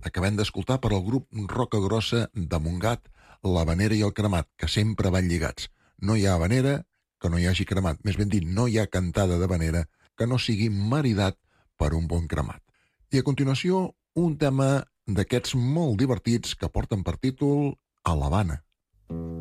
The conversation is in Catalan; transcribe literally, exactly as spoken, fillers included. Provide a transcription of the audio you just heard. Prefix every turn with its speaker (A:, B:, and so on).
A: Acabem d'escoltar per al grup Roca Grossa de Montgat l'havanera i el cremat, que sempre van lligats. No hi ha havanera que no hi hagi cremat. Més ben dit, no hi ha cantada d'havanera que no sigui maridat per un bon cremat. I a continuació, un tema d'aquests molt divertits que porten per títol A l'Havana.